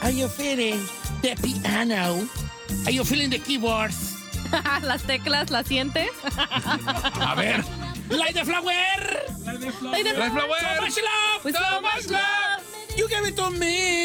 Are you feeling the piano? Are you feeling the keyboards? Las teclas, ¿las sientes? A ver. Light the flower. Light the flower. So much love. With so much love. You give it to me.